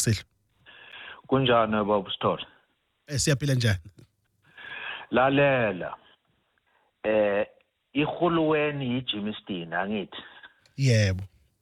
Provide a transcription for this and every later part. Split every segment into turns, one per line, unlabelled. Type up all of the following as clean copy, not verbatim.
Sihlo.
Kunjani baba Sithole?
Siyaphila njani?
Lalela. Ihulumeni yiJimmiston angithi.
Yebo.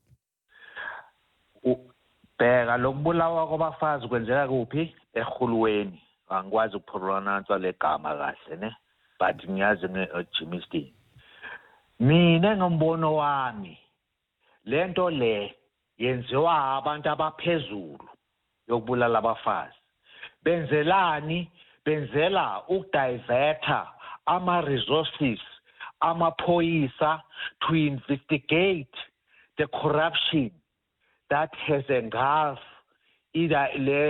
Bheka lokubulawa kwabafazi kwenzeka kuphi? Ehulumeni. Angikwazi ukupronounce legama kahle ne, but ngiyazi ngeJimmiston. Mina ngombono wami lento le yenziwa abantu abaphezulu yokubulala abafazi. Benzelani? Benzela ukudiverta ama-resources amaphoyisa to investigate the corruption that has engulfed either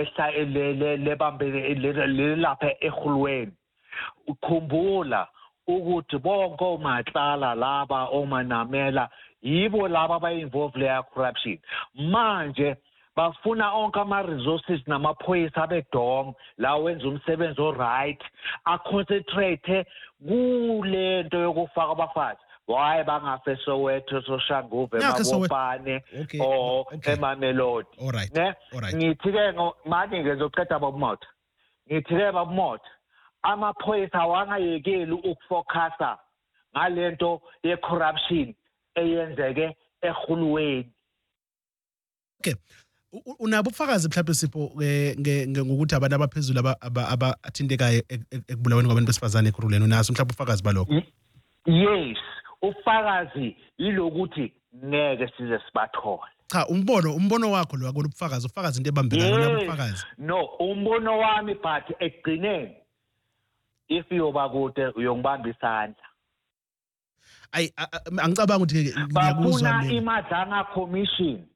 lapha ehulumeni. Ukhumbula ukuthi bonke omahlala laba omanamela yibo laba abayinvolved leya corruption. Manje bafuna onke ama-resources namaphoyisa abedong la wenza umsebenzi oright aconcentrate kule nto yokufaka abafazi. Why bangafe Soweto Soshanguve Mabopane or eMamelodi?
Alright.
Ngithi ke manje ngizoqeda babumotha. Ngithi ke babumotha amaphoyisa awangayekeli ukufocusa ngalento ye-corruption eyenzeke ehulumeni.
Okay. Unabo ubufakazi mhlawumbe Sipho ngokuthi abantu abaphezulu abathintekayo ekubulaweni kwabantu besifazane ekhululeni unaso mhlawumbe ubufakazi balokho?
Yes, ufakazi yilokuthi ngeke size sibathole.
Cha, umbono wakho lo akona ufakazi into ebambekayo unabo ubufakazi?
No, umbono wami but egcineni if yoba kude uyongibamba isandla.
Angicabanga ukuthi ngiyakuzwa
mina. Bafuna iMadlanga Commission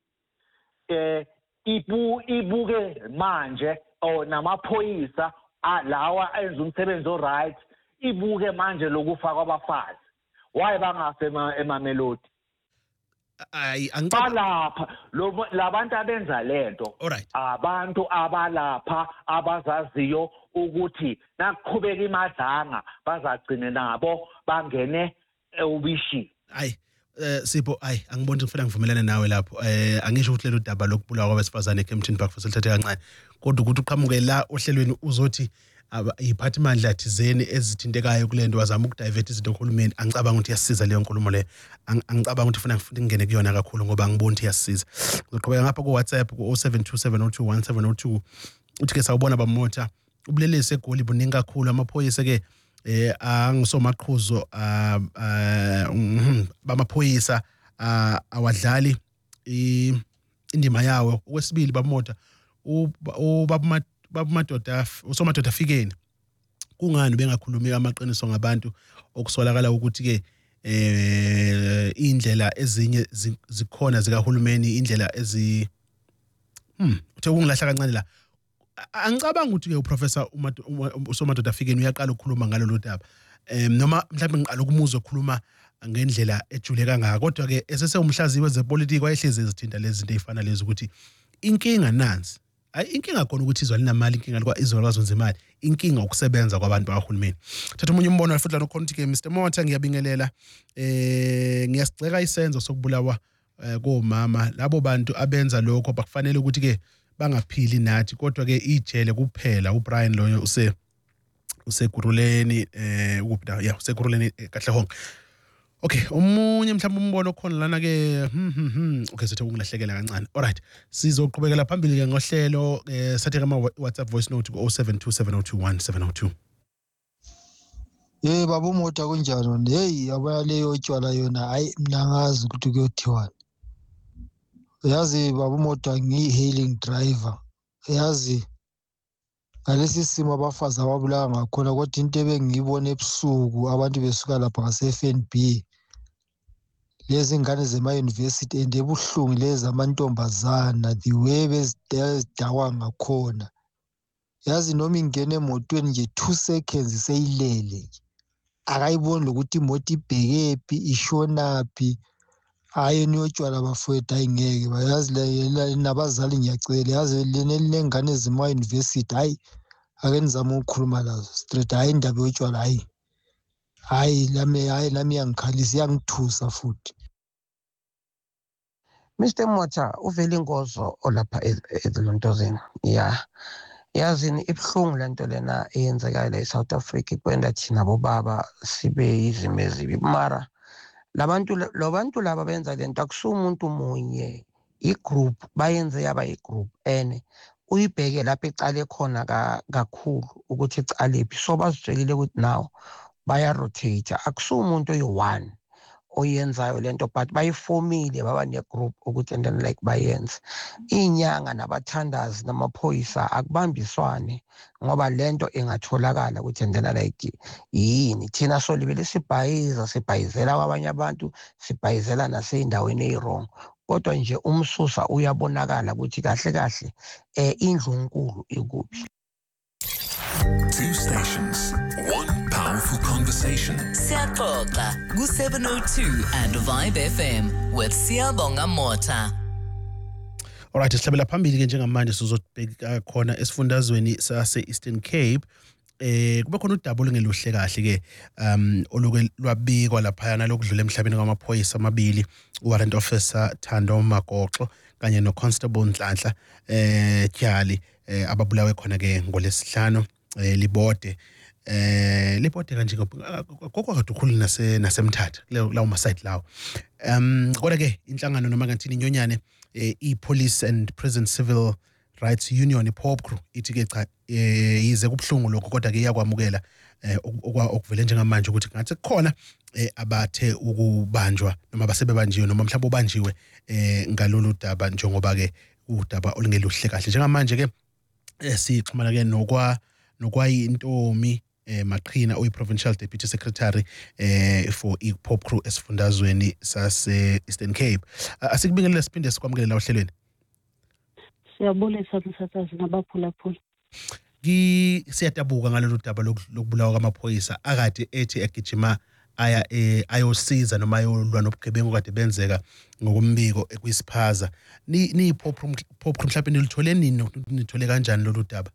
ibuke manje namaphoyisa lawa enza umsebenzi oright ibuke manje lokufa kwabafazi. Why bangafe eMamelodi? Balapha labantu abenza lento abantu abalapha abazaziyo ukuthi nakuqhubeka iMadlanga bazagcina nabo bangene ubishi.
Sipho angiboni ngifuna ngivumelane nawe lapho angisho ukuthi lelo daba lokubulawa kwabesifazane eKempton Park fasilithathe kancane kodwa ukuthi uqhamuke la ohlelweni uzothi iphathimandla thizeni ezithintekayo kulento wazama ukudivert izinto kuhulumeni. Angicabanga ukuthi iyasiza leyo nkulumo le. Angicabanga ukuthi ufuna ngene kuyona kakhulu ngoba angiboni ukuthi iyasiza. Ngiqhubeka ngapha ku WhatsApp ku 0727021702 uthi ke sawubona bamotha ubulelesi eGoli buningi kakhulu amaphoyisa ke angisomaqhuzo bamaphoyisa awadlali indima yawo. Okwesibili bamotha babumadoda usomadoda afikeni kungani bengakhulumi amaqiniso ngabantu okusolakala ukuthi ke indlela ezinye zikhona zikahulumeni indlela uthe kungilahla kancane la. Angicabanga ukuthi ke uprofessor usomadoda afikeni uyaqala ukukhuluma ngalolu daba noma mhlawumbe ngiqala ukumuzwa ukukhuluma ngendlela ejule kangaka kodwa ke esesewumhlaziyi wezepolitiki wayehlezi ezithinta lezi zinto ezifana lezi ukuthi inkinga nansi inkinga khona ukuthi izwe linamali inkinga kwa izwe lazonza imali inkinga ukusebenza kwabantu bakahulumeni. Thatha umunye umbono futhi la nokhonti ke Mr Motha ngiyabingelela ngiyasiceka isenzo sokubulawa komama labo bantu abenza lokho bakufanele ukuthi ke bangaphili nathi kodwa ke ijele kuphela. uBrian loyo useGuruleni useGuruleni Katlehong. Okay, omunye mhlawumbe umbono khona lana ke okay sethe ukungilahlekela kancane. Alright, sizoqhubekela phambili ke ngohlelo sathe ama WhatsApp voice note ku 0727021702.
Baba uMotha kunjani? Hey abaleyo tshwala yona hayi mina ngazi ukuthi kuyothiwani. Yazi baba uMotha ngi-hailing driver. Yazi ngalesi simo abafazi ababulawa ngakhona kodwa into ebengiyibona ebusuku abantu besuka lapha ngase-FNB lezi ingane zema-university and ebuhlungu lezi amantombazana the way bezidakwa ngakhona. Yazi noma ingene emotweni nje 2 seconds seyilele akayiboni lokuthi imoto ibhekephi ishonaphi. Hayi niyotshwala bafowethu ayingeke bayazi nabazali ngiyacela yazi linengane zema-university hayi ake nizame ukukhuluma lazo straight hayi indaba yotshwala hayi lami yangikhalisa yangithusa futhi.
Mr. Mota uvela ingozo olapha ezilontozini. Yeah. Yazini ibhlungu lento lena eyenzekayo la eSouth Africa kwenda thina bobaba sibe izimo ezibi. Mara labantu laba benza lento akusumuntu munye. I-group bayenze yaba i-group and uyibheke lapha ecale khona kakhulu ukuthi icalephi. So bazitshelile ukuthi now baya-rotate. Akusumuntu oyi-one oyenzayo lento but bayifomile baba ne-group ukuthi and then like bayenze. Inyanga nabathandazi namaphoyisa akubambiswane ngoba lento ingatholakala ukuthi and then like yini. Thina solibele sibhayizela kwabanye abantu, sibhayizela nasey'ndaweni eyi-wrong. Kodwa nje umsusa uyabonakala ukuthi kahle kahle indlu enkulu ikuphi.
2 stations, 1 powerful conversation.
Siyaxoxa ku-702 and Vibe FM with Siyabonga Mota.
Alright, sihlabela phambili ke njengamanje sizobheka khona esifundazweni sase-Eastern Cape. Kube khona udaba olungeluhle kahle ke oluke lwabikwa laphayana lokudlula emhlabeni kwamaphoyisa amabili, uwarrant officer Thando Magoxo kanye no-constable Nhlanhla Tyali ababulawe khona ke ngolesihlanu libode kanje kokho kade ukhulu nasemthatha lawo masite lawo. Kodwa ke inhlangano noma ngathini inyonyane i-Police and Prison Civil Rights Union i-POPCRU ithi ke cha yize kubhlungu lokho kodwa ke iyakwamukela okuvele njengamanje ukuthi ngathi kukhona abathe ukubanjwa noma basebebanjiwe noma mhlawumbe ubanjiwe ngalolu daba njengoba ke udaba olungeluhle kahle njengamanje ke sixhumana ke nokwayintomi Maqhina oyi-Provincial Deputy Secretary for i-POPCRU esifundazweni sase-Eastern Cape. Asikubingelele siphinde sikwamukele la ohlelweni.
Siyabulisa msakazi nabaphulaphula.
Siyadabuka ngalolu daba lokubulawa kwamaphoyisa akade ethi egijima ayosiza noma ayolwa nobugebengu kade benzeka ngokumbiko ekwisiphaza. Ni POPCRU mhlawumbe nilithole nini nithole kanjani lolu daba?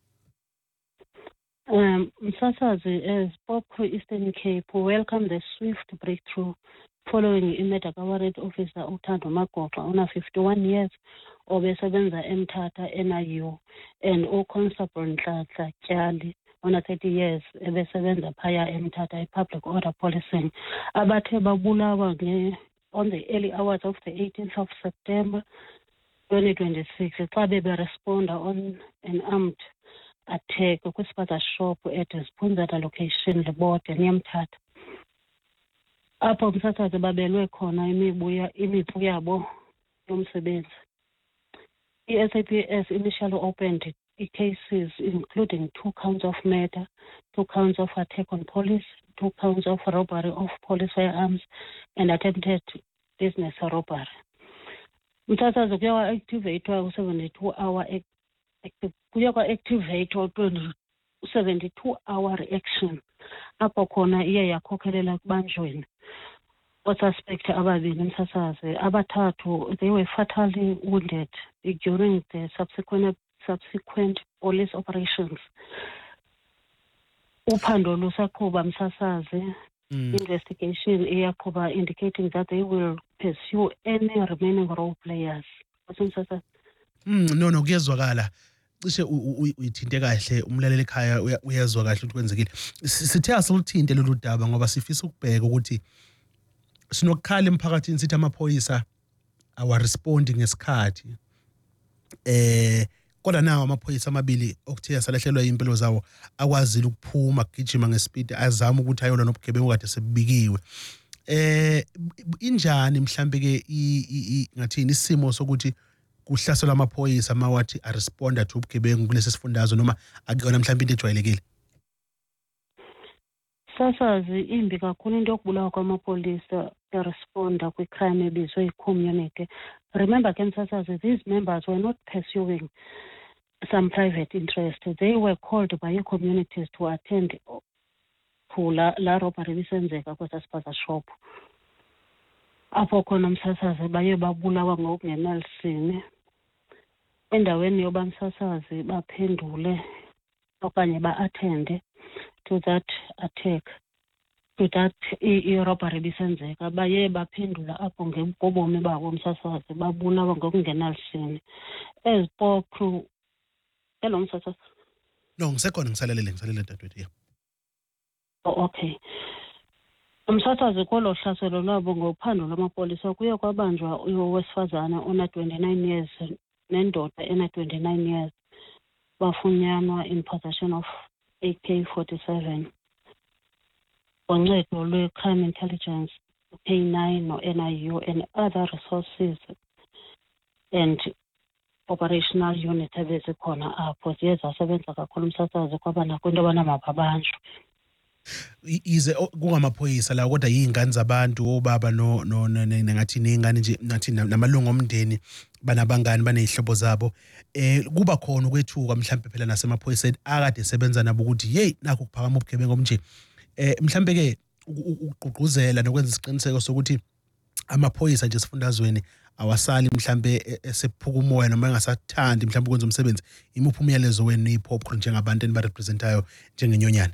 Msasazi, as POPCRU Eastern Cape, we welcome the swift breakthrough following iMedical Warrant Officer Thando Magoxo on 51 years obesebenza eMthatha NIU and uConstable Nhlanhla Tyali on 30 years ebesebenza phaya eMthatha public order policing. Abathe babulawa on the early hours of the 18th of September 2026 xa beberesponda on an armed attack kwispaza shop at Spunzata location Libode near Mthatha. Apho msasazi babelwe khona imipu yabo yomsebenzi. I-SAPS initially opened cases including 2 counts of murder, 2 counts of attack on police, 2 counts of robbery of police firearms and attempted business robbery. Msasazi kuyawa activate 72-hour activate 72-hour reaction apho khona iye yakhokhelela kubanjweni osuspect ababili msasazi. Abathathu they were fatally wounded during the subsequent police operations. Uphando lusaqhuba msasazi. Investigation iyaqhuba indicating that they will pursue any remaining role players. Msasazi.
No kuyezwakala. Cishe uyithinte kahle umlaleli ekhaya uyezwa kahle ukuthi kwenzekile. Sithe asilithinte lolu daba ngoba sifisa ukubheka ukuthi sinokukhala emphakathini sithi amaphoyisa awarespondi ngesikhathi. Kodwa nawo amaphoyisa amabili okuthiya salahlelwa impilo zawo akwazile ukuphuma kugijima ngespeed azama ukuthi ayolwa nobugebengu kade sebibikiwe. Injani mhlambe ke ngathini isimo sokuthi kuhlaselwa amaphoyisa mawathi aresponda to ubugebengu kulesi sifundazwe noma akuyona mhlawumbe into ejwayelekile?
Sasazi imbi kakhulu into yokubulawa kwamapolisa responda kwi-crime ebizwe i-community. Remember ke msasazi, these members were not pursuing some private interest. They were called by communities to attend to la robbery bisenzeka kwesasipaza shop. Apho khona msasazi baye babulawa ngokungenalisini. Endaweni yoba msasazi baphendule okanye ba-attende to that attack. to that i-robbery bisenzeka baye baphendula apho ngobomi babo umsasazi babulawa ngokungenalisini ezipokru. Hello msasazi.
No, ngisalele dadewethu.
Okay. Umsasazi kolo hlaselo lwabo ngophando lwamapolisa kuye kwabanjwa owesifazana ona 29 years nendoda ena 29 years bafunyanwa in possession of AK-47 oncedo lwe-crime intelligence K9 no-NIU and other resources and operational unit ebezikhona apho ziye zasebenza kakhulu umsasazi kwaba nakwinto abanamababanjwe.
Ize kungamaphoyisa la kodwa yingane zabantu obaba ngathi nengane nje nathi namalungu omndeni banabangani banezihlobo zabo kuba khona ukwethuka mhlambe phela nasemaphoyiseni akade sebenza nabo ukuthi hey nakho kuphakama ubugebengu omnje mhlambe ke ukugqugquzela nokwenza isiqiniseko sokuthi amaphoyisa nje sifundazweni awasali mhlambe esephuka umoya noma engasathandi mhlambe ukwenza umsebenzi imuphi umyalezo wenu iPopcorn njengabantu enibarepresentayo njengenyonyana?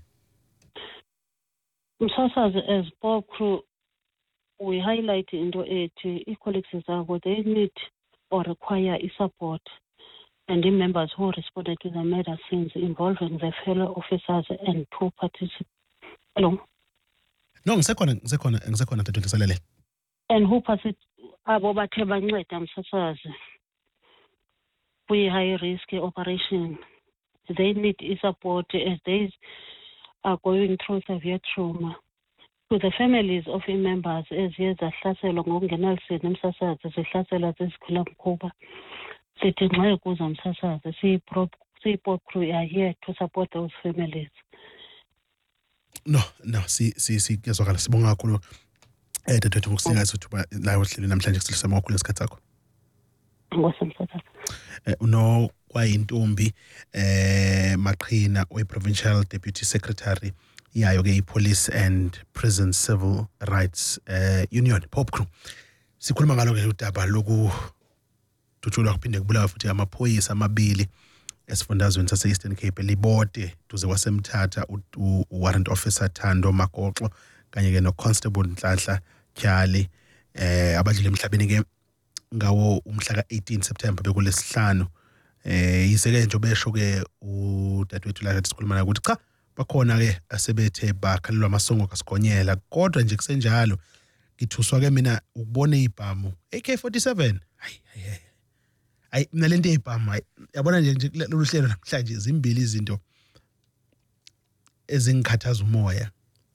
Msasazi as Popcorn we highlight into ethi i-colleagues zabo they need or require support and the members who responded to the murder scenes involving the fellow officers and two participants. Hello?
No, ngisekhona dadewethu ngisalele.
And who abo bathe banceda msasazi kwi-high risk operation. They need support as they are going through severe trauma. To the families of members eziye zahlaselwa ngokungenalisini umsasazi zihlaselwa zizikhulamkhuba sithi nxa kuza umsasazi siyi-Popcorn are here to support those families.
No siyezwakala sibonga kakhulu dadewethu ngokusinika isithuba la ohlelweni namhlanje silisema kakhulu ngesikhathi sakho.
Ngosomsasazi.
Uno kwayintombi Maqhina oyi-Provincial Deputy Secretary yayo ke i-Police and Prison Civil Rights Union Popcorn. Sikhuluma ngalo ke udaba lokudutshulwa kuphinde kubulawa futhi amaphoyisa amabili esifundazweni sase-Eastern Cape libode duze kwasemthatha u-warrant officer Thando Makoxo kanye ke no-Constable Nhlanhla Tyali abadlule emhlabeni ke ngawo umhla ka-18 September bekulesihlanu. Yiseke nje besho ke udadewethu la sikhuluma ukuthi cha bakhona ke asebethe bakhalelwa amasongo kasigonyela kodwa nje kusenjalo ngithuswa ke mina ukubona izibhamu AK-47 hayi mina lento ezibhamu yabona nje lolu hlelo namhlanje zimbili izinto ezingikhathaza umoya.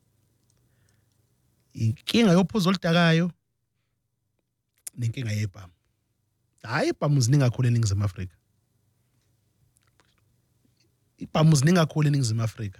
Inkinga yophuzo oludakayo nenkinga yebhamu. Hayi ibhamu ziningi kakhulu eNingizimu Afrika. Ibhamu ziningi kakhulu eNingizimu Afrika.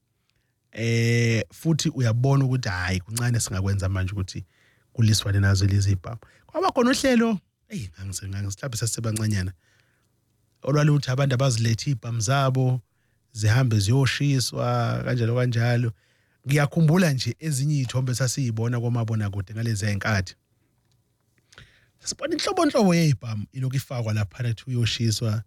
Futhi uyabona ukuthi hayi kuncane singakwenza manje ukuthi kuliswane nazo lezi ibhamu. Kwaba khona uhlelo ngangisihlaphe sasebancanyana. Olwaluthi abantu abazilethe ibhamu zabo zihambe ziyoshiswa kanjalo. Ngiyakhumbula nje ezinye izithombe sasiyibona komabona kude ngalezi zenkathi. Sibona inhlobonhlobo yezibhamu ilokhu ifakwa lapha ethi uyoshiswa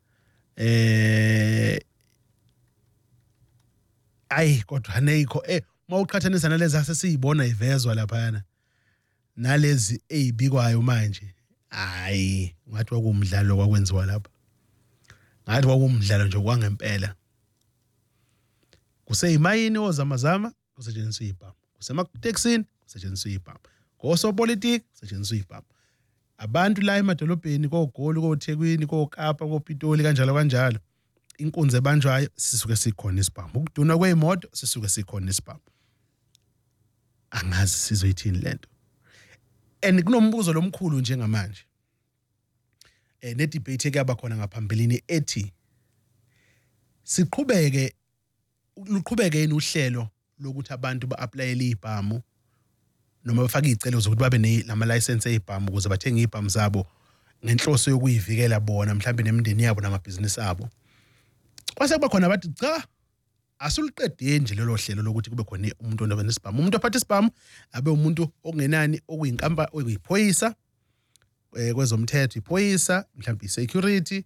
ayi kodwa nekho mawuqhathanisa nalezi asesiyibona ivezwa lapha nalezi ezibikwayo manje hayi ngathi kwakumdlalo kwakwenziwa lapha. Ngathi kwakumdlalo nje kwangempela. Kuseyimayini ozamazama kusetshenziswa izibhamu. Kusematekisini kusetshenziswa izibhamu. Kosopolitiki kusetshenziswa izibhamu. Abantu la emadolobheni koGoli koThekwini koKapa koPitoli kanjalo inkunzi ebanjwayo sisuke sikhona isibhamu. Ukuduna kweimoto sisuke sikhona isibhamu. Angazi sizoyithini lento. And kunombuzo lomkhulu njengamanje. Ne debate ekuyaba khona ngaphambilini ethi luqhubeke yini uhlelo lokuthi abantu ba-applyele izibhamu noma bafake izicelo zokuthi babe nama license ezibhamu ukuze bathenge izibhamu zabo ngenhloso yokuyivikela bona mhlawumbe nemindeni yabo namabhizinisi abo. Kwase kuba khona bathi cha asuliqedeni nje lelo hlelo lokuthi kube khona umuntu onobena isibhamu. Umuntu ophatha isibhamu abe umuntu okungenani okuyinkampa okuyiphoyisa kwezomthetho iphoyisa mhlawumbe isecurity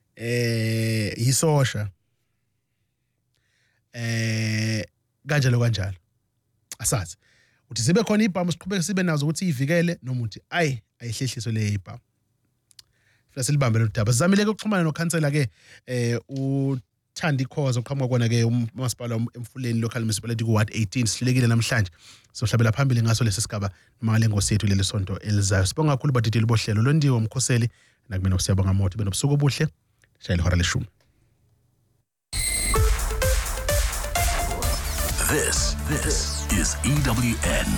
isosha kanjalo asazi uthi sibe khona ibhamu siqhubeke sibe nazo ukuthi ivikele noma uthi ayihlehliswe le ibhamu. Funa silibambe lo daba. Sizamile ke ukuxhumana nokhansela ke uThandi Khoza oqhamuka kona ke umasipala eMfuleni local municipality ku ward 18 sihlelekile namhlanje. Sohlabela phambili ngaso lesi sigaba noma ngale ngosi yethu leli sonto elizayo. Sibonga kakhulu badideli bohlelo Londiwe Mkhoseli nakumina usiyabonga Moto benobusuku obuhle. Shayela ihora leshumi.
This is EWN.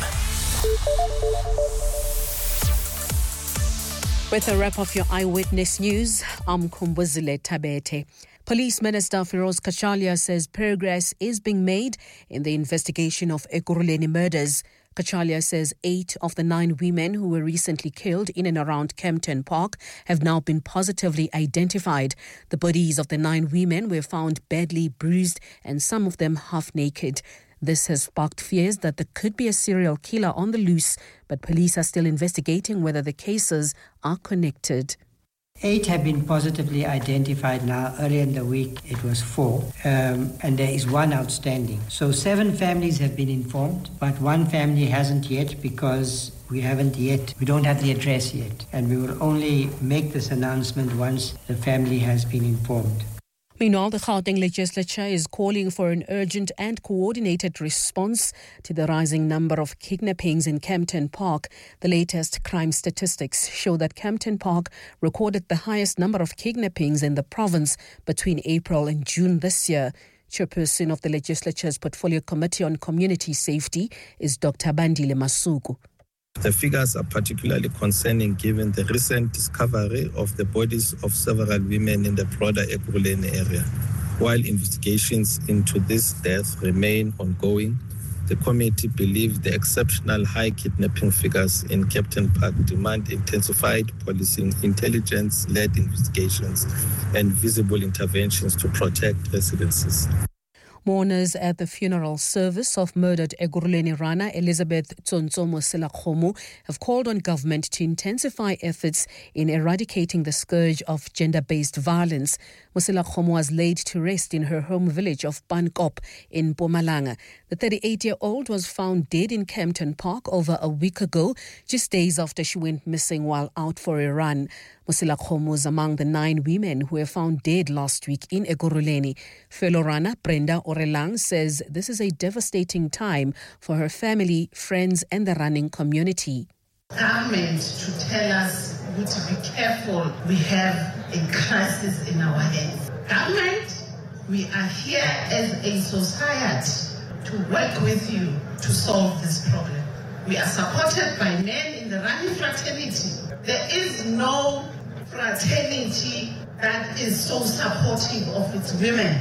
With a wrap of your eyewitness news, I'm Kumbuzile Tabete. Police Minister Firoz Kachalia says progress is being made in the investigation of Ekurhuleni murders. Kachalia says 8 of the 9 women who were recently killed in and around Kempton Park have now been positively identified. The bodies of the 9 women were found badly bruised and some of them half naked. This has sparked fears that there could be a serial killer on the loose, but police are still investigating whether the cases are connected.
8 have been positively identified now. Earlier in the week, it was 4, and there is 1 outstanding. So 7 families have been informed, but 1 family hasn't yet because we don't have the address yet. And we will only make this announcement once the family has been informed.
Meanwhile, the Gauteng legislature is calling for an urgent and coordinated response to the rising number of kidnappings in Kempton Park. The latest crime statistics show that Kempton Park recorded the highest number of kidnappings in the province between April and June this year. Chairperson of the legislature's Portfolio Committee on Community Safety is Dr. Bandile Masuku.
The figures are particularly concerning given the recent discovery of the bodies of several women in the broader Ekurhuleni area. While investigations into this death remain ongoing, the committee believes the exceptional high kidnapping figures in Kempton Park demand intensified policing, intelligence-led investigations, and visible interventions to protect residences.
Mourners at the funeral service of murdered Ekurhuleni Rana Elizabeth Tsonso Moselakgomo have called on government to intensify efforts in eradicating the scourge of gender-based violence. Moselakgomo was laid to rest in her home village of Pankop in Mpumalanga. The 38-year-old was found dead in Kempton Park over a week ago, just days after she went missing while out for a run. Moselakgomo was among the 9 women who were found dead last week in Ekurhuleni. Fellow runner Brenda Orelang says this is a devastating time for her family, friends and the running community.
Government to tell us to be careful. We have a crisis in our hands. Government, we are here as a society to work with you to solve this problem. We are supported by men in the running fraternity. There is no fraternity that is so supportive of its women.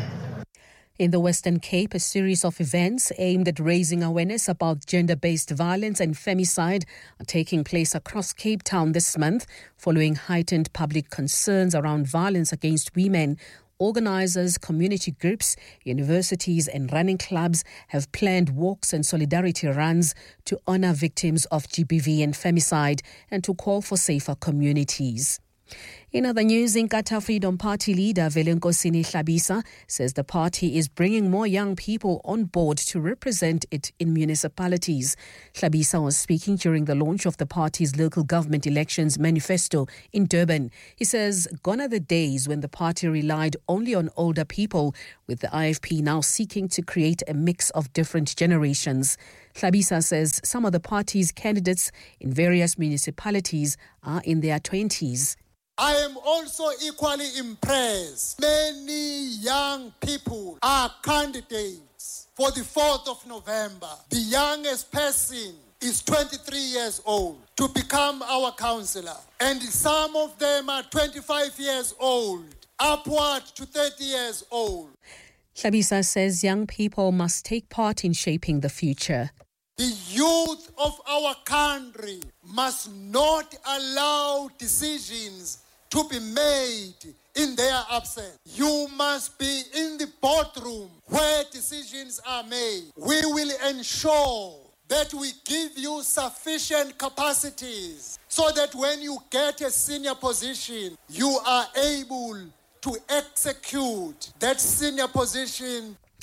In the Western Cape, a series of events aimed at raising awareness about gender-based violence and femicide are taking place across Cape Town this month, following heightened public concerns around violence against women. Organisers, community groups, universities and running clubs have planned walks and solidarity runs to honour victims of GBV and femicide and to call for safer communities. In other news, Inkatha Freedom Party leader Velenkosini Hlabisa says the party is bringing more young people on board to represent it in municipalities. Hlabisa was speaking during the launch of the party's local government elections manifesto in Durban. He says, gone are the days when the party relied only on older people, with the IFP now seeking to create a mix of different generations. Hlabisa says some of the party's candidates in various municipalities are in their 20s.
I am also equally impressed. Many young people are candidates for the 4th of November. The youngest person is 23 years old to become our councillor. And some of them are 25 years old, upward to 30 years old.
Hlabisa says young people must take part in shaping the future.
The youth of our country must not allow decisions to be made in their absence. You must be in the boardroom where decisions are made. We will ensure that we give you sufficient capacities so that when you get a senior position, you are able to execute that senior position.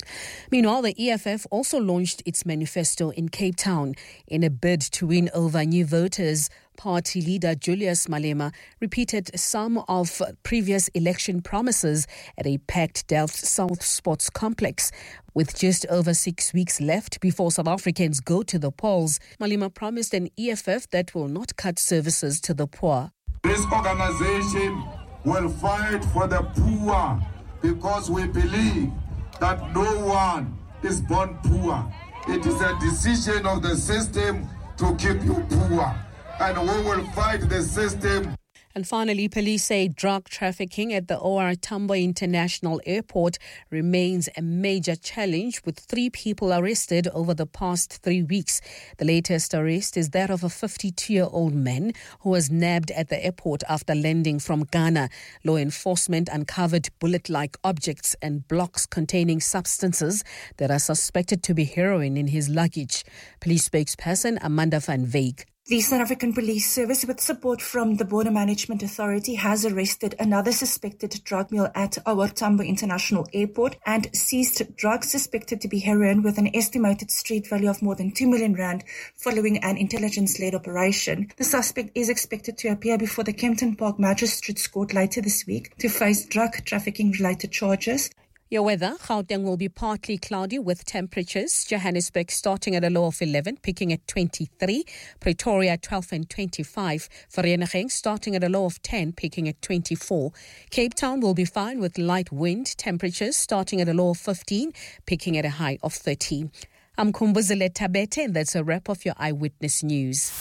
Meanwhile, the EFF also launched its manifesto in Cape Town in a bid to win over new voters. Party leader Julius Malema repeated some of previous election promises at a packed Delft South Sports Complex. With just over 6 weeks left before South Africans go to the polls, Malema promised an EFF that will not cut services to the poor.
This organization will fight for the poor because we believe that no one is born poor. It is a decision of the system to keep you poor. And we will fight the system.
And finally, police say drug trafficking at the OR Tambo International Airport remains a major challenge, with 3 people arrested over the past 3 weeks. The latest arrest is that of a 52-year-old man who was nabbed at the airport after landing from Ghana. Law enforcement uncovered bullet-like objects and blocks containing substances that are suspected to be heroin in his luggage. Police spokesperson Amanda van Veek.
The South African Police Service, with support from the Border Management Authority, has arrested another suspected drug mule at OR Tambo International Airport and seized drugs suspected to be heroin with an estimated street value of more than 2 million rand following an intelligence-led operation. The suspect is expected to appear before the Kempton Park Magistrates Court later this week to face drug trafficking-related charges.
Your weather, Gauteng will be partly cloudy with temperatures. Johannesburg starting at a low of 11, peaking at 23. Pretoria 12 and 25. Vereeniging starting at a low of 10, peaking at 24. Cape Town will be fine with light wind. Temperatures starting at a low of 15, peaking at a high of 13. I'm Kumbuzile Tabete, and that's a wrap of your Eyewitness News.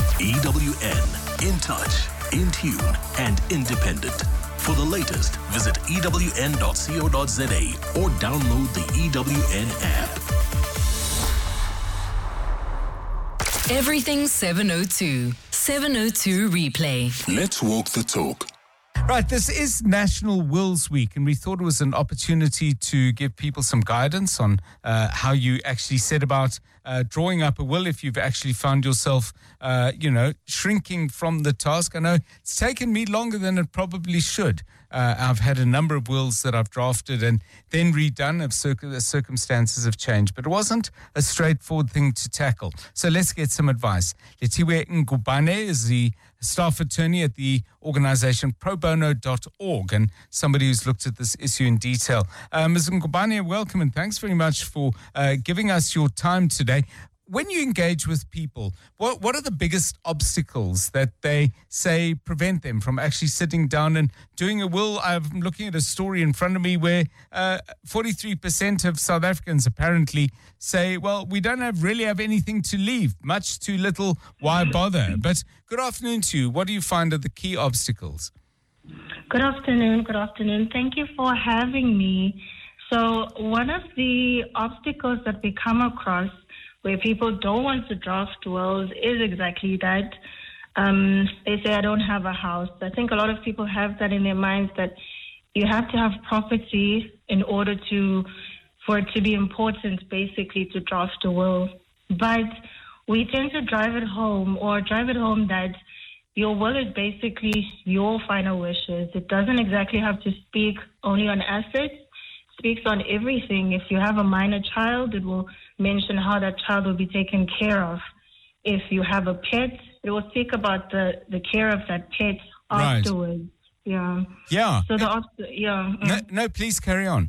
EWN, in touch, in tune and independent. For the latest, visit ewn.co.za or download the EWN app.
Everything 702. 702 replay.
Let's walk the talk.
Right, this is National Wills Week, and we thought it was an opportunity to give people some guidance on how you actually set about drawing up a will if you've actually found yourself, shrinking from the task. I know it's taken me longer than it probably should. I've had a number of wills that I've drafted and then redone if circumstances have changed, but it wasn't a straightforward thing to tackle. So let's get some advice. Letiwe Ngubane is the staff attorney at the organization probono.org and somebody who's looked at this issue in detail. Ms. Ngubane, welcome and thanks very much for giving us your time today. When you engage with people, what are the biggest obstacles that they say prevent them from actually sitting down and doing a will? I'm looking at a story in front of me where 43% of South Africans apparently say, well, we don't really have anything to leave, much too little, why bother? But good afternoon to you. What do you find are the key obstacles?
Good afternoon. Thank you for having me. So one of the obstacles that we come across where people don't want to draft wills is exactly that. They say, I don't have a house. I think a lot of people have that in their minds, that you have to have property in order for it to be important, basically, to draft a will. But we tend to drive it home that your will is basically your final wishes. It doesn't exactly have to speak only on assets. It speaks on everything. If you have a minor child, it will mention how that child will be taken care of. If you have a pet, it will speak about the care of that pet afterwards. Right. Yeah. So
No, please carry on.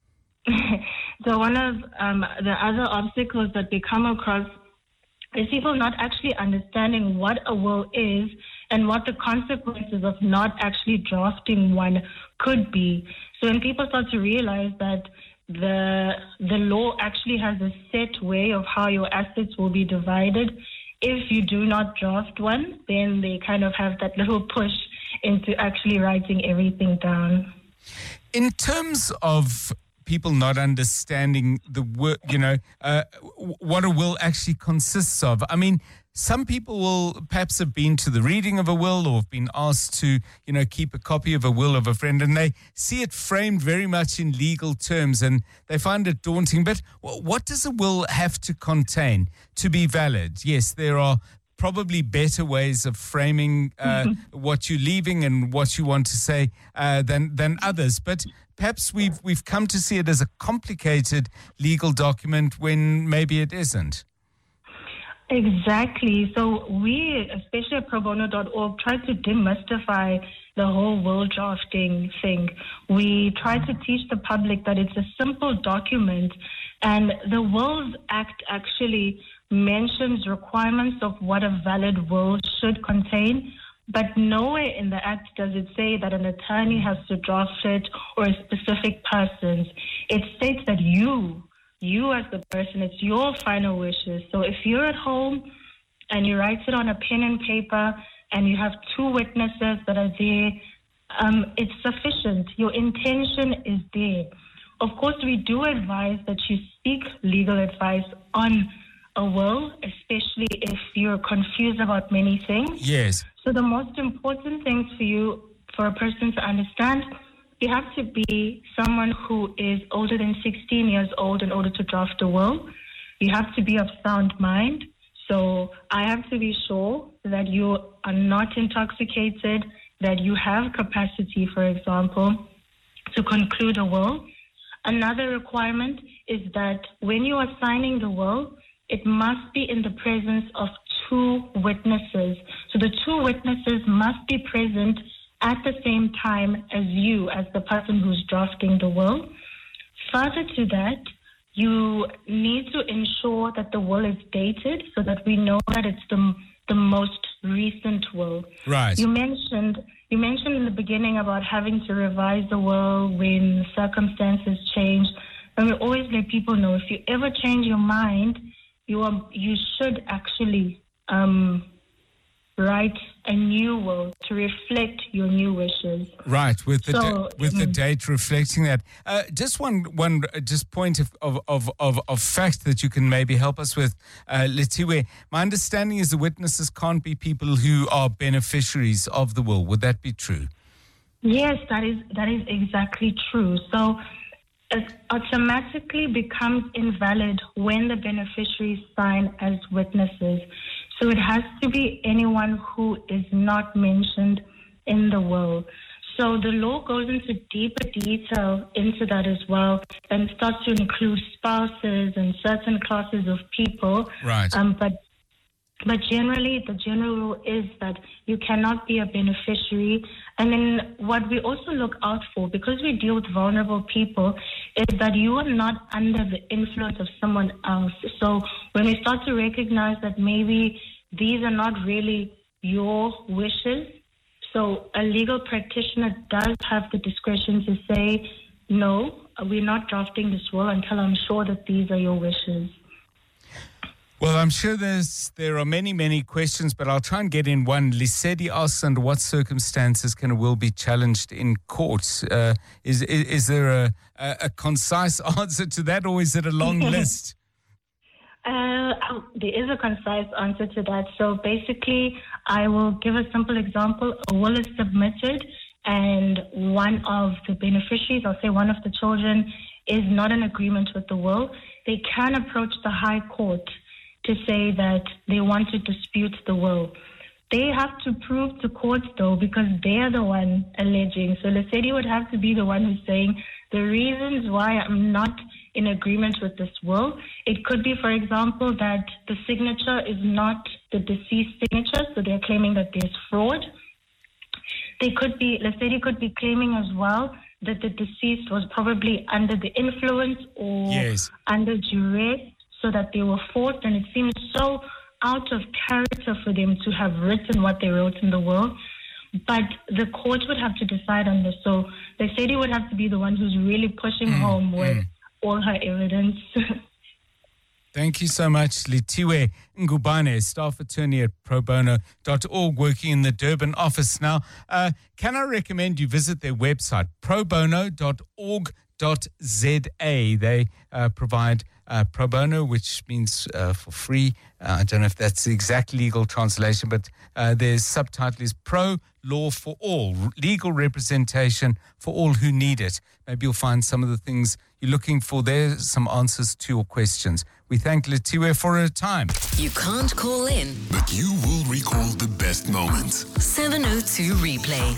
So one of the other obstacles that we come across is people not actually understanding what a will is and what the consequences of not actually drafting one could be. So when people start to realize that the law actually has a set way of how your assets will be divided, if you do not draft one, then they kind of have that little push into actually writing everything down.
In terms of people not understanding what a will actually consists of, I mean, some people will perhaps have been to the reading of a will or have been asked to, keep a copy of a will of a friend, and they see it framed very much in legal terms and they find it daunting. But what does a will have to contain to be valid? Yes, there are probably better ways of framing what you're leaving and what you want to say than others. But perhaps we've come to see it as a complicated legal document when maybe it isn't.
Exactly. So we, especially at probono.org, try to demystify the whole will drafting thing. We try to teach the public that it's a simple document, and the Wills Act actually mentions requirements of what a valid will should contain, but nowhere in the Act does it say that an attorney has to draft it or a specific person's. It states that you as the person, it's your final wishes. So if you're at home and you write it on a pen and paper and you have 2 witnesses that are there, it's sufficient. Your intention is there. Of course, we do advise that you seek legal advice on a will, especially if you're confused about many things.
Yes.
So the most important things for a person to understand, you have to be someone who is older than 16 years old in order to draft a will. You have to be of sound mind. So I have to be sure that you are not intoxicated, that you have capacity, for example, to conclude a will. Another requirement is that when you are signing the will, it must be in the presence of 2 witnesses. So the 2 witnesses must be present at the same time as you, as the person who's drafting the will. Further to that, you need to ensure that the will is dated so that we know that it's the most recent will.
Right.
You mentioned in the beginning about having to revise the will when circumstances change. And we always let people know, if you ever change your mind, you should actually write a new will to reflect your new wishes.
Right, with the date reflecting that. Just one point of fact that you can maybe help us with, Letiwe. My understanding is the witnesses can't be people who are beneficiaries of the will. Would that be true?
Yes, that is exactly true. So it automatically becomes invalid when the beneficiaries sign as witnesses. So it has to be anyone who is not mentioned in the will. So the law goes into deeper detail into that as well and starts to include spouses and certain classes of people.
Right.
But generally, the general rule is that you cannot be a beneficiary. And then what we also look out for, because we deal with vulnerable people, is that you are not under the influence of someone else. So when we start to recognize that maybe these are not really your wishes, so a legal practitioner does have the discretion to say, no, we're not drafting this will until I'm sure that these are your wishes.
Well, I'm sure there are many, many questions, but I'll try and get in one. Lisedi asks, under what circumstances can a will be challenged in court? Is there a concise answer to that, or is it a long list?
There is a concise answer to that. So basically, I will give a simple example. A will is submitted, and one of the beneficiaries, I'll say one of the children, is not in agreement with the will. They can approach the High Court to say that they want to dispute the will. They have to prove to court, though, because they are the one alleging. So Lesedi would have to be the one who's saying the reasons why I'm not in agreement with this will. It could be, for example, that the signature is not the deceased signature, so they're claiming that there's fraud. Lesedi could be claiming as well that the deceased was probably under the influence or under duress, so that they were forced, and it seems so out of character for them to have written what they wrote in the will. But the court would have to decide on this. So the city would have to be the one who's really pushing home with all her evidence.
Thank you so much, Letiwe Ngubane, staff attorney at probono.org, working in the Durban office. Now, can I recommend you visit their website, probono.org.za. They provide pro bono, which means for free. I don't know if that's the exact legal translation, but their subtitle is Pro Law for All, legal representation for all who need it. Maybe you'll find some of the things you're looking for there, some answers to your questions. We thank Letiwe for her time.
You can't call in,
but you will recall the best moments.
702 Replay.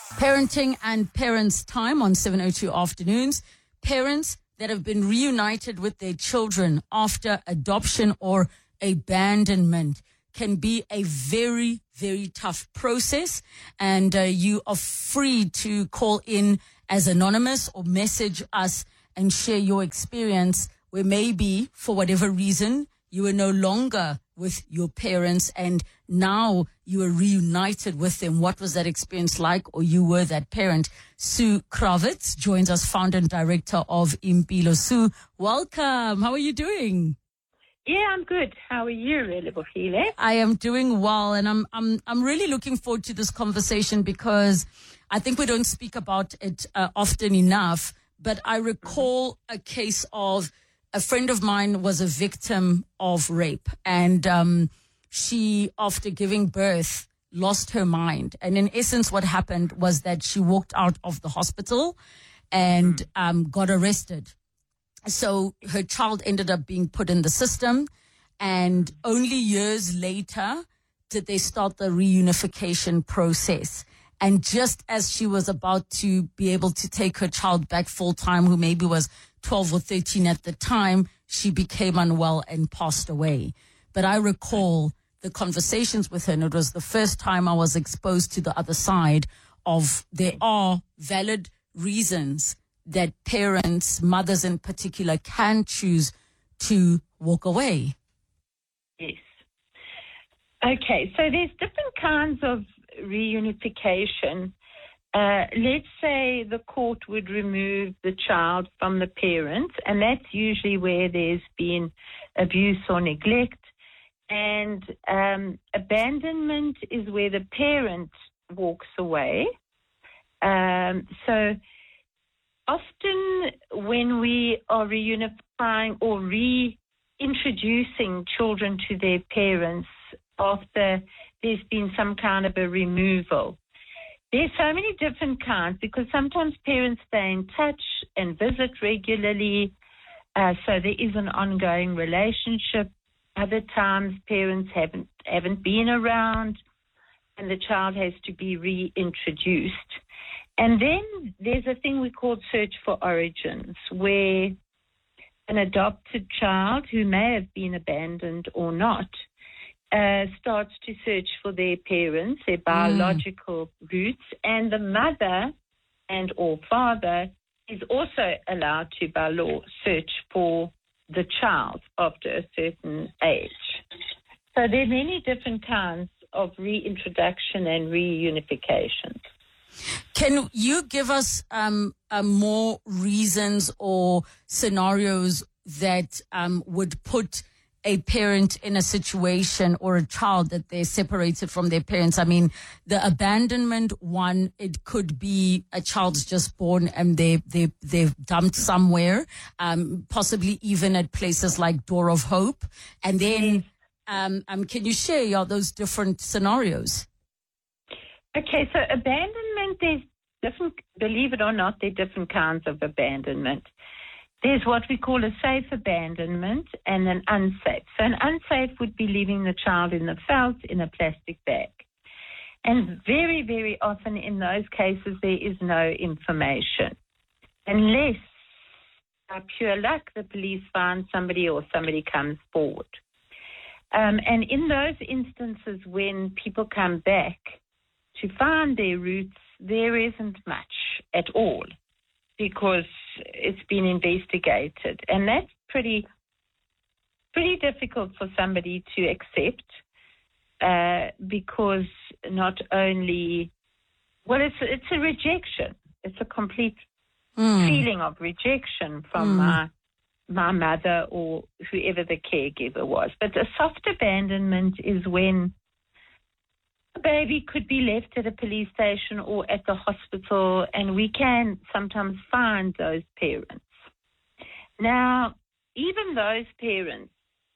Parenting and Parents Time on 702 Afternoons. Parents that have been reunited with their children after adoption or abandonment can be a very, very tough process. And you are free to call in as anonymous or message us and share your experience where maybe for whatever reason you were no longer with your parents and now you are reunited with them. What was that experience like? Or you were that parent. Sue Kravitz joins us, founder and director of Impilo. Sue, welcome. How are you doing?
Yeah, I'm good. How are you, Relebohile?
I am doing well, and I'm really looking forward to this conversation because I think we don't speak about it often enough. But I recall a case of a friend of mine was a victim of rape, and she, after giving birth, lost her mind. And in essence, what happened was that she walked out of the hospital and got arrested. So her child ended up being put in the system, and only years later did they start the reunification process. And just as she was about to be able to take her child back full time, who maybe was 12 or 13 at the time, she became unwell and passed away. But I recall the conversations with her, and it was the first time I was exposed to the other side of there are valid reasons that parents, mothers in particular, can choose to walk away.
Yes. Okay, so there's different kinds of reunification. Let's say the court would remove the child from the parents, and that's usually where there's been abuse or neglect. And abandonment is where the parent walks away. So often when we are reunifying or reintroducing children to their parents after there's been some kind of a removal, there's so many different kinds because sometimes parents stay in touch and visit regularly, so there is an ongoing relationship. Other times parents haven't been around and the child has to be reintroduced. And then there's a thing we call search for origins, where an adopted child who may have been abandoned or not starts to search for their parents, their biological roots, and the mother and or father is also allowed to, by law, search for the child after a certain age. So there are many different kinds of reintroduction and reunification.
Can you give us more reasons or scenarios that would put a parent in a situation or a child that they're separated from their parents? I mean, the abandonment one, it could be a child's just born and they're dumped somewhere, possibly even at places like Door of Hope. And then can you share those different scenarios?
Okay, so abandonment, there's different, believe it or not, there are different kinds of abandonment. There's what we call a safe abandonment and an unsafe. So an unsafe would be leaving the child in the veld in a plastic bag. And very, very often in those cases, there is no information. Unless, by pure luck, the police find somebody or somebody comes forward. And in those instances when people come back to find their roots, there isn't much at all, because it's been investigated. And that's pretty difficult for somebody to accept because not only, well, it's a rejection. It's a complete feeling of rejection from my mother or whoever the caregiver was. But a soft abandonment is when a baby could be left at a police station or at the hospital, and we can sometimes find those parents. Now, even those parents,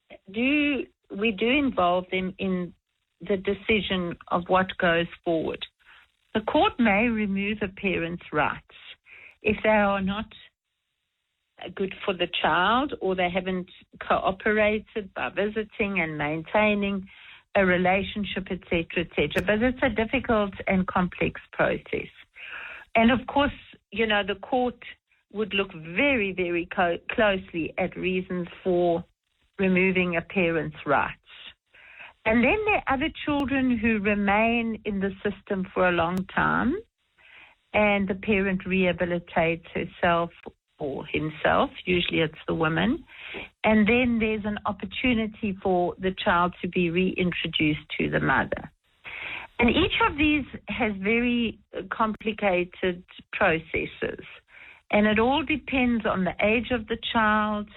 we do involve them in the decision of what goes forward. The court may remove a parent's rights if they are not good for the child or they haven't cooperated by visiting and maintaining a relationship, etc., etc. But it's a difficult and complex process. And of course, the court would look very, very closely at reasons for removing a parent's rights. And then there are other children who remain in the system for a long time, and the parent rehabilitates herself or himself, usually it's the woman, and then there's an opportunity for the child to be reintroduced to the mother. And each of these has very complicated processes, and it all depends on the age of the child,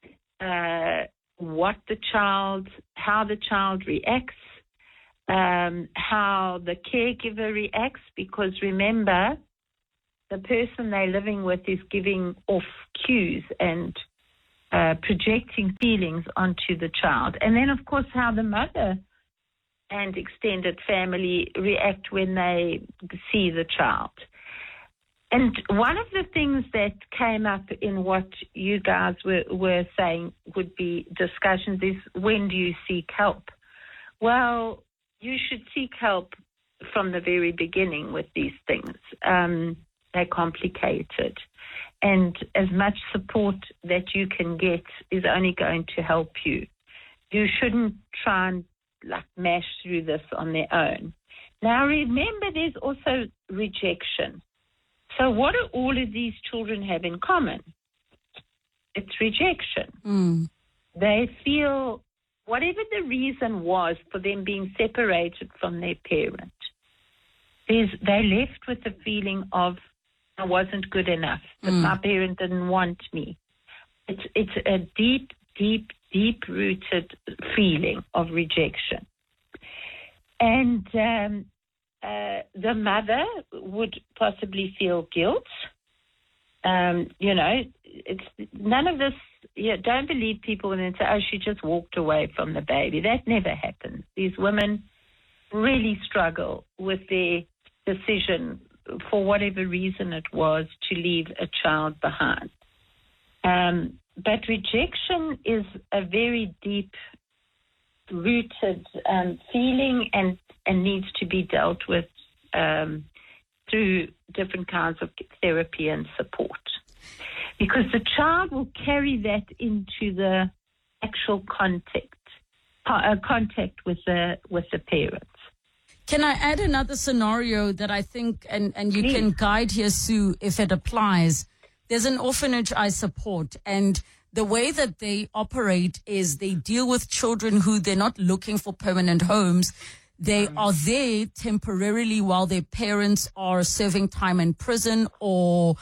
how the child reacts, how the caregiver reacts, because remember, the person they're living with is giving off cues and projecting feelings onto the child. And then, of course, how the mother and extended family react when they see the child. And one of the things that came up in what you guys were saying would be discussions is, when do you seek help? Well, you should seek help from the very beginning with these things. They're complicated. And as much support that you can get is only going to help you. You shouldn't try and mash through this on their own. Now, remember, there's also rejection. So what do all of these children have in common? It's rejection. They feel, whatever the reason was for them being separated from their parent, they're left with the feeling of, I wasn't good enough, that my parent didn't want me. It's a deep, deep, deep-rooted feeling of rejection. And the mother would possibly feel guilt. It's none of this. Don't believe people when they say, "Oh, she just walked away from the baby." That never happens. These women really struggle with their decision, for whatever reason it was, to leave a child behind. But rejection is a very deep-rooted feeling and needs to be dealt with through different kinds of therapy and support. Because the child will carry that into the actual contact with the parents.
Can I add another scenario that I think, and you can guide here, Sue, if it applies? There's an orphanage I support, and the way that they operate is they deal with children who they're not looking for permanent homes. They are there temporarily while their parents are serving time in prison or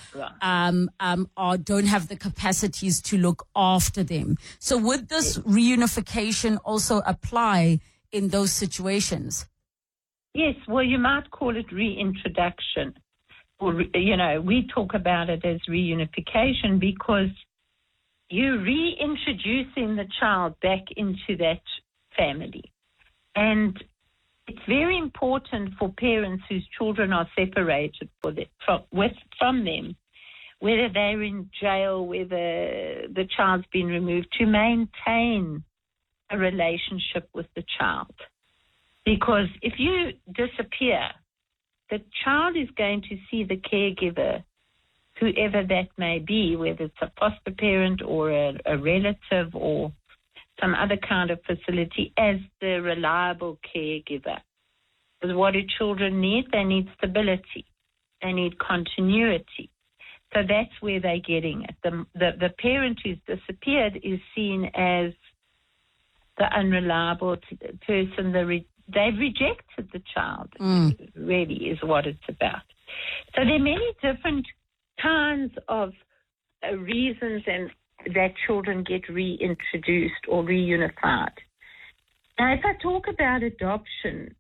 don't have the capacities to look after them. So would this reunification also apply in those situations?
Yes, well, you might call it reintroduction. Or, we talk about it as reunification because you're reintroducing the child back into that family. And it's very important for parents whose children are separated from them, whether they're in jail, whether the child's been removed, to maintain a relationship with the child. Because if you disappear, the child is going to see the caregiver, whoever that may be, whether it's a foster parent or a relative or some other kind of facility, as the reliable caregiver. Because what do children need? They need stability. They need continuity. So that's where they're getting it. The parent who's disappeared is seen as the unreliable person. They've rejected the child, really is what it's about. So there are many different kinds of reasons and that children get reintroduced or reunified. Now, if I talk about adoption,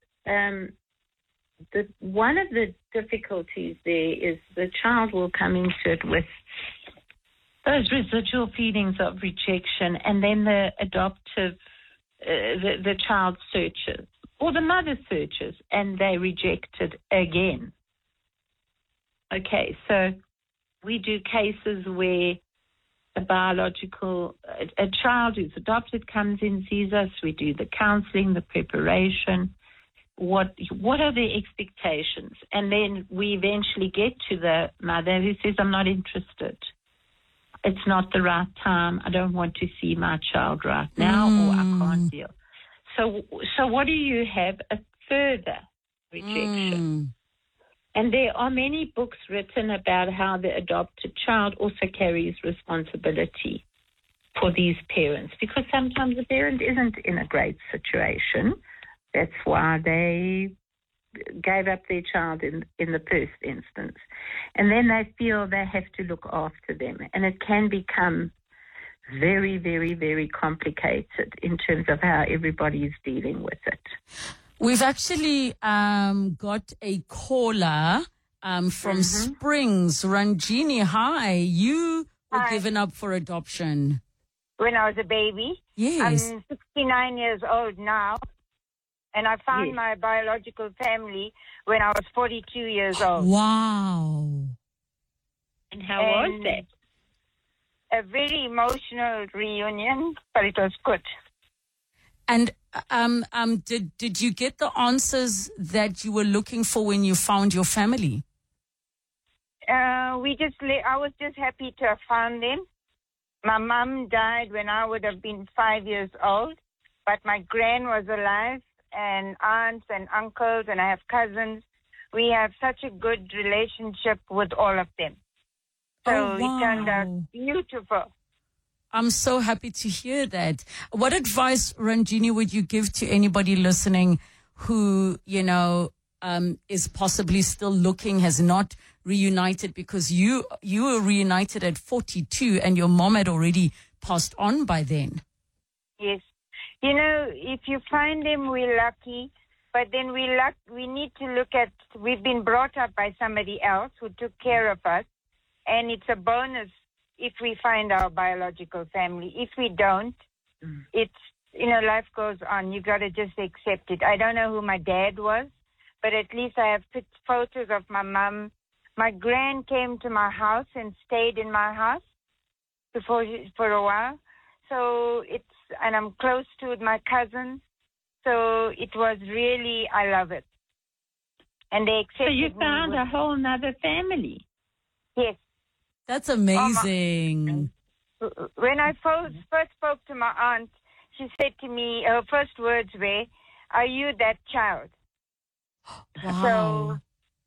one of the difficulties there is the child will come into it with those residual feelings of rejection, and then the adoptive, the child searches, or the mother searches, and they reject it again. Okay, so we do cases where a child who's adopted comes in, sees us, we do the counseling, the preparation, what are their expectations? And then we eventually get to the mother who says, I'm not interested. It's not the right time. I don't want to see my child right now, or I can't deal. So what do you have? A further rejection. And there are many books written about how the adopted child also carries responsibility for these parents, because sometimes the parent isn't in a great situation. That's why they gave up their child in the first instance. And then they feel they have to look after them. And it can become very, very, very complicated in terms of how everybody is dealing with it.
We've actually got a caller from Springs. Ranjini, hi. You were given up for adoption.
When I was a baby.
Yes.
I'm 69 years old now. And I found my biological family when I was 42 years old.
Wow.
And how was that?
A very emotional reunion, but it was good.
And did you get the answers that you were looking for when you found your family?
I was just happy to have found them. My mom died when I would have been 5 years old, but my gran was alive, and aunts and uncles, and I have cousins. We have such a good relationship with all of them. So it turned out beautiful.
I'm so happy to hear that. What advice, Ranjini, would you give to anybody listening who, is possibly still looking, has not reunited, because you were reunited at 42 and your mom had already passed on by then?
Yes. If you find them, we're lucky, but then we need to look at, we've been brought up by somebody else who took care of us, and it's a bonus if we find our biological family. If we don't, it's, life goes on. You got to just accept it. I don't know who my dad was, but at least I have photos of my mom. My gran came to my house and stayed in my house for a while. So and I'm close to my cousins. So it was really, I love it. And they accepted
me. So you found a whole nother family?
Yes.
That's amazing.
When I first spoke to my aunt, she said to me, her first words were, "Are you that child?"
Wow.
So,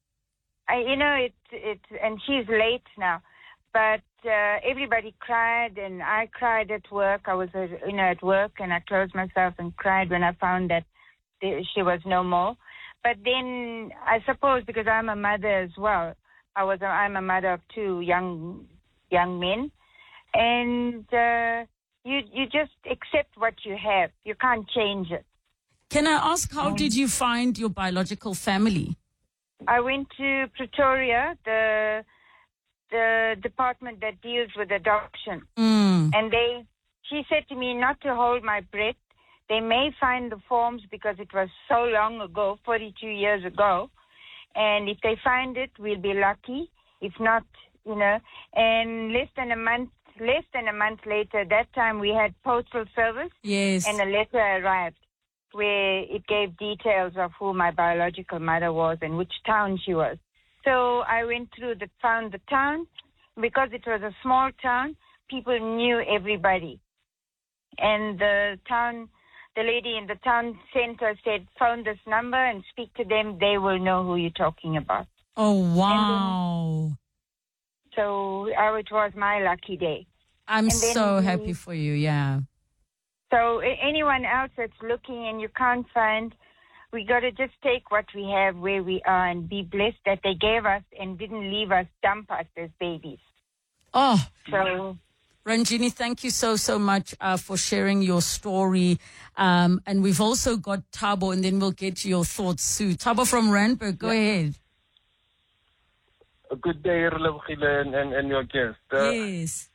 and she's late now. But everybody cried, and I cried at work. I was, at work, and I closed myself and cried when I found that she was no more. But then, I suppose, because I'm a mother as well, I'm a mother of two young men, and you just accept what you have. You can't change it.
Can I ask, how did you find your biological family?
I went to Pretoria, the department that deals with adoption. And she said to me not to hold my breath. They may find the forms because it was so long ago, 42 years ago. And if they find it, we'll be lucky. If not, and less than a month later, that time we had postal service.
Yes.
And a letter arrived where it gave details of who my biological mother was and which town she was. So I went through found the town. Because it was a small town, people knew everybody. And the lady in the town center said, phone this number and speak to them. They will know who you're talking about.
Oh, wow.
So it was my lucky day.
I'm so happy for you, yeah.
So anyone else that's looking and you can't find, we got to just take what we have where we are and be blessed that they gave us and didn't leave us, dump us as babies.
Oh,
so
Ranjini, thank you so much for sharing your story. And we've also got Thabo, and then we'll get to your thoughts, Sue. Thabo from Randburg, go ahead.
A good day, and your guest.
Yes.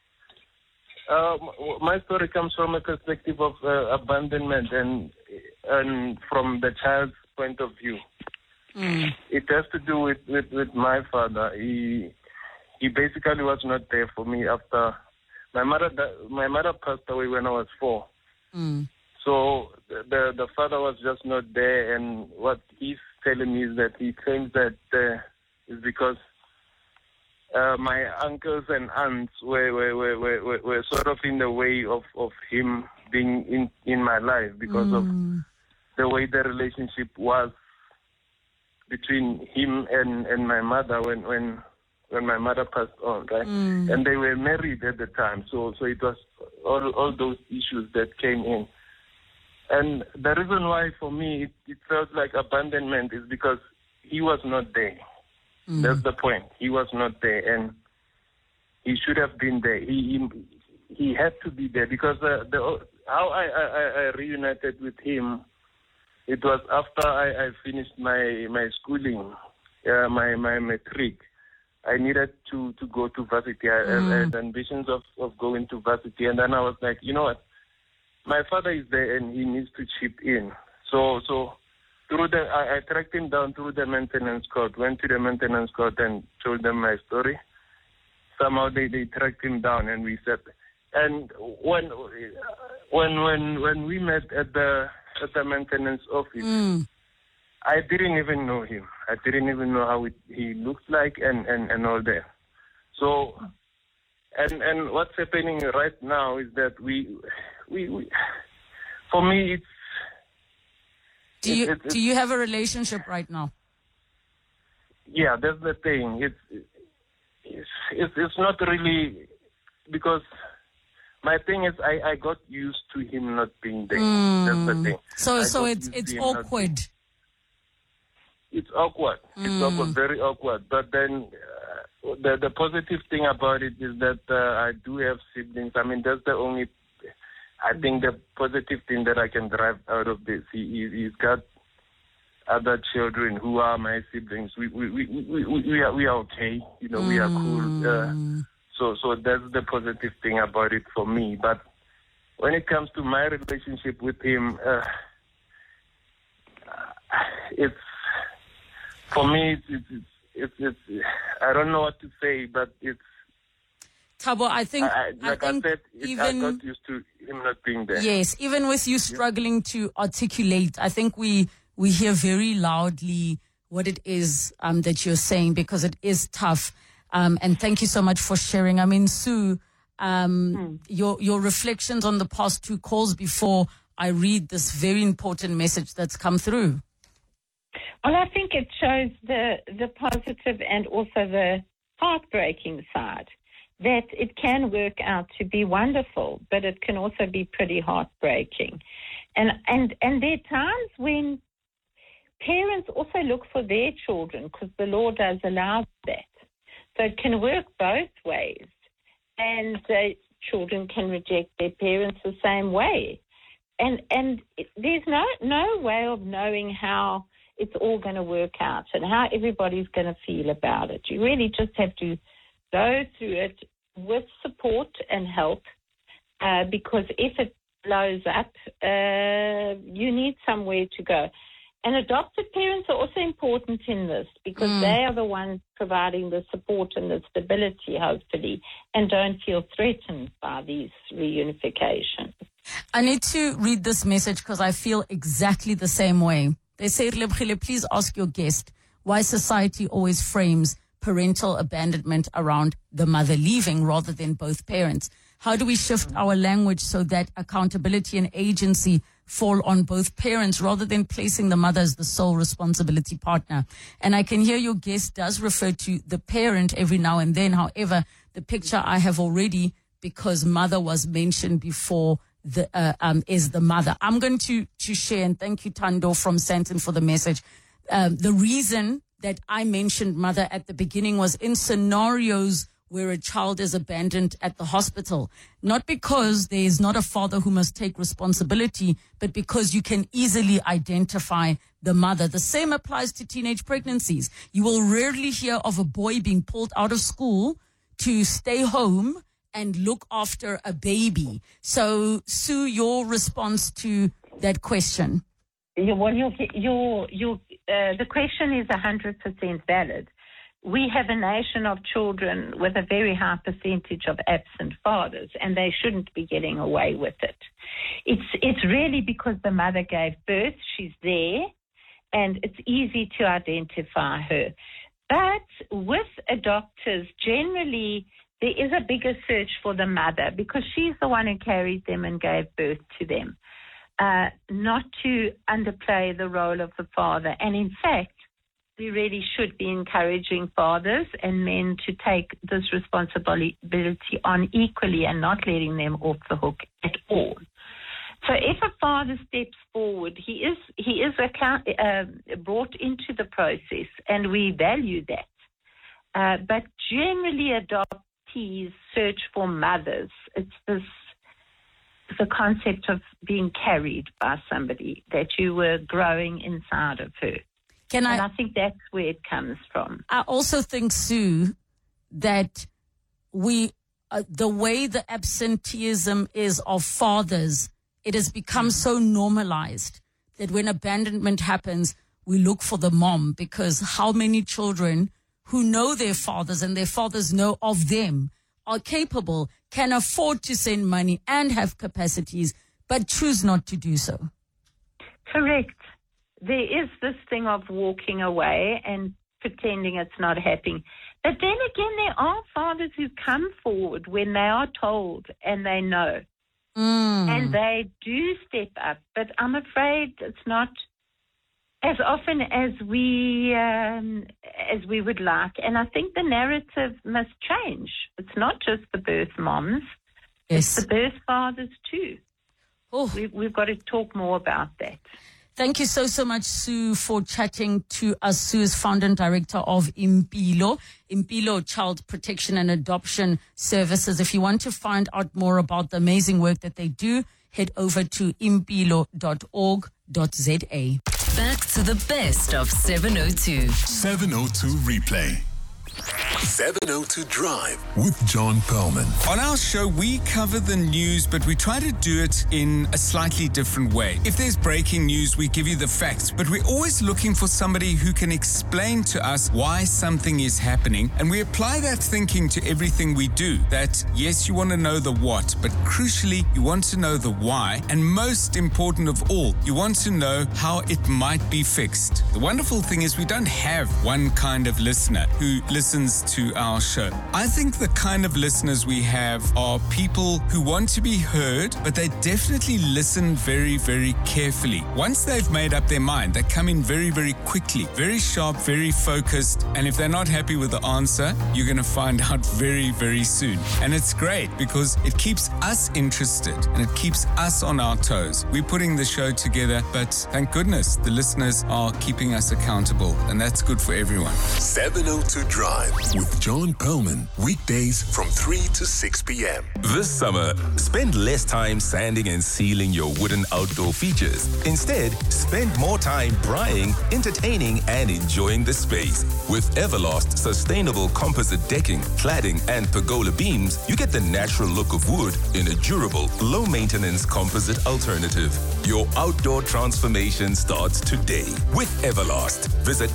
My story comes from a perspective of abandonment and from the child's point of view. It has to do with my father. He basically was not there for me after my mother passed away when I was 4. So the father was just not there, and what he's telling me is that he claims that is because my uncles and aunts were sort of in the way of him being in my life because of the way the relationship was between him and my mother when my mother passed on, right? And they were married at the time, so it was all those issues that came in. And the reason why for me it felt like abandonment is because he was not there. That's the point. He was not there, and he should have been there. He had to be there because how I reunited with him, it was after I finished my schooling, my matric. I needed to go to varsity. I had ambitions of going to varsity, and then I was like, you know what? My father is there, and he needs to chip in. So I tracked him down through the maintenance court, went to the maintenance court and told them my story. Somehow they tracked him down, and we said, and when we met at the maintenance office, I didn't even know him. I didn't even know how he looks like and all that. So, and what's happening right now is that we for me, it's.
Do you have a relationship right now?
Yeah, that's the thing. It's not really, because my thing is I got used to him not being there. That's the thing.
So it's awkward.
It's awkward. It's awkward, very awkward. But then the positive thing about it is that I do have siblings. I mean, that's the only. I think the positive thing that I can derive out of this, he's got other children who are my siblings. We are okay. You know, we are cool. So that's the positive thing about it for me. But when it comes to my relationship with him, it's for me. It's I don't know what to say, but it's.
Thabo, I think
I said, I got used to him not being there.
Yes, even with you struggling to articulate, I think we hear very loudly what it is that you're saying, because it is tough. And thank you so much for sharing. I mean, Sue, your reflections on the past two calls before I read this very important message that's come through.
Well, I think it shows the positive and also the heartbreaking side. That it can work out to be wonderful, but it can also be pretty heartbreaking. And there are times when parents also look for their children, because the law does allow that. So it can work both ways. And children can reject their parents the same way. And there's no way of knowing how it's all going to work out and how everybody's going to feel about it. You really just have to go through it with support and help, because if it blows up, you need somewhere to go. And adopted parents are also important in this, because they are the ones providing the support and the stability, hopefully, and don't feel threatened by these reunifications.
I need to read this message because I feel exactly the same way. They say, please ask your guest why society always frames parental abandonment around the mother leaving rather than both parents. How do we shift our language so that accountability and agency fall on both parents rather than placing the mother as the sole responsibility partner? And I can hear your guest does refer to the parent every now and then. However, the picture I have already, because mother was mentioned before, is the mother. I'm going to share, and thank you, Tando from Sandton, for the message. The reason that I mentioned mother at the beginning was in scenarios where a child is abandoned at the hospital, not because there is not a father who must take responsibility, but because you can easily identify the mother. The same applies to teenage pregnancies. You will rarely hear of a boy being pulled out of school to stay home and look after a baby. So, Sue, your response to that question?
Well, the question is 100% valid. We have a nation of children with a very high percentage of absent fathers, and they shouldn't be getting away with it. it's really because the mother gave birth. She's there, and it's easy to identify her. But with adopters, generally, there is a bigger search for the mother because she's the one who carried them and gave birth to them, not to underplay the role of the father. And in fact, we really should be encouraging fathers and men to take this responsibility on equally and not letting them off the hook at all. So if a father steps forward, he is brought into the process, and we value that. But generally, adoptees search for mothers. It's the concept of being carried by somebody, that you were growing inside of her. And I think that's where it comes from.
I also think, Sue, that the way the absenteeism is of fathers, it has become so normalized that when abandonment happens, we look for the mom, because how many children who know their fathers and their fathers know of them are capable, can afford to send money and have capacities, but choose not to do so.
Correct. There is this thing of walking away and pretending it's not happening. But then again, there are fathers who come forward when they are told and they know. And they do step up. But I'm afraid it's not as often as we would like. And I think the narrative must change. It's not just the birth moms.
Yes.
It's the birth fathers too. We've got to talk more about that.
Thank you so much, Sue, for chatting to us. Sue is founder and director of Impilo Child Protection and Adoption Services. If you want to find out more about the amazing work that they do, head over to impilo.org.za.
Back to the best of 702.
702 Replay. 702 Drive with John Perlman.
On our show, we cover the news, but we try to do it in a slightly different way. If there's breaking news, we give you the facts, but we're always looking for somebody who can explain to us why something is happening, and we apply that thinking to everything we do. That, yes, you want to know the what, but crucially, you want to know the why, and most important of all, you want to know how it might be fixed. The wonderful thing is we don't have one kind of listener who listens to our show. I think the kind of listeners we have are people who want to be heard, but they definitely listen very, very carefully. Once they've made up their mind, they come in very, very quickly, very sharp, very focused. And if they're not happy with the answer, you're going to find out very, very soon. And it's great because it keeps us interested and it keeps us on our toes. We're putting the show together, but thank goodness the listeners are keeping us accountable, and that's good for everyone.
702 Drive with John Perlman, weekdays from 3 to 6 p.m.
This summer, spend less time sanding and sealing your wooden outdoor features. Instead, spend more time braaiing, entertaining, and enjoying the space. With Everlast sustainable composite decking, cladding, and pergola beams, you get the natural look of wood in a durable, low-maintenance composite alternative. Your outdoor transformation starts today with Everlast. Visit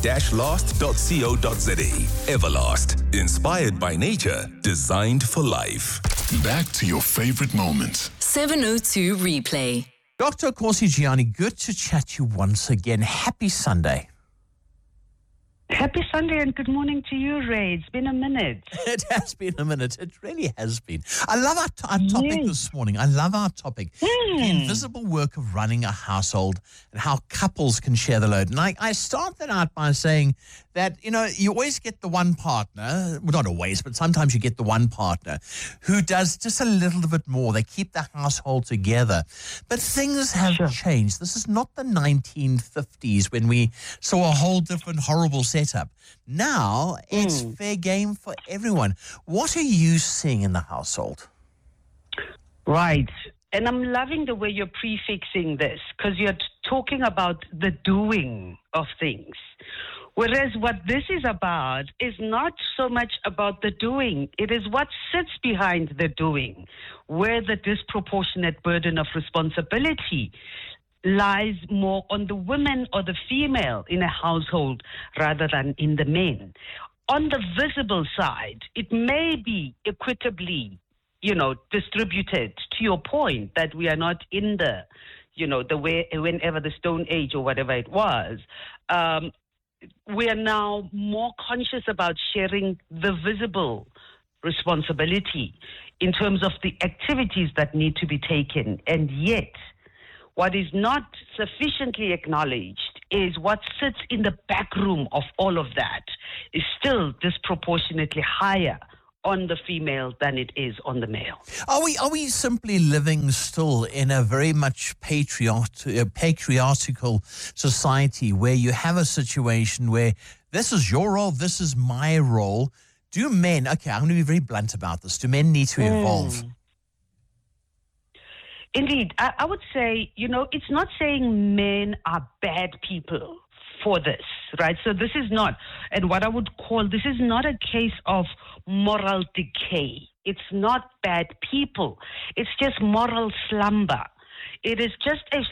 ever-last.co.za. Everlast, inspired by nature, designed for life.
Back to your favorite moments.
702 Replay.
Dr. Nkosi Gianni, good to chat to you once again. Happy Sunday.
Happy Sunday and good morning to you, Ray. It's been a minute.
It has been a minute. It really has been. I love our topic this morning. I love our topic. The invisible work of running a household and how couples can share the load. And I start that out by saying that, you always get the one partner, well, not always, but sometimes you get the one partner who does just a little bit more. They keep the household together. But things have changed. This is not the 1950s when we saw a whole different horrible setup. Now it's fair game for everyone. What are you seeing in the household?
Right. And I'm loving the way you're prefixing this, because you're talking about the doing of things. Whereas what this is about is not so much about the doing. It is what sits behind the doing, where the disproportionate burden of responsibility lies more on the women or the female in a household rather than in the men. On the visible side, it may be equitably distributed, to your point, that we are not in the, the way, whenever the Stone Age or whatever it was. We are now more conscious about sharing the visible responsibility in terms of the activities that need to be taken. And yet, what is not sufficiently acknowledged is what sits in the back room of all of that is still disproportionately higher on the female than it is on the male.
Are we simply living still in a very much patriarchal society where you have a situation where this is your role, this is my role? Do men, okay, I'm going to be very blunt about this, do men need to evolve?
Indeed. I would say, it's not saying men are bad people for this, right? So this is not, and what I would call, this is not a case of moral decay. It's not bad people. It's just moral slumber. It is just a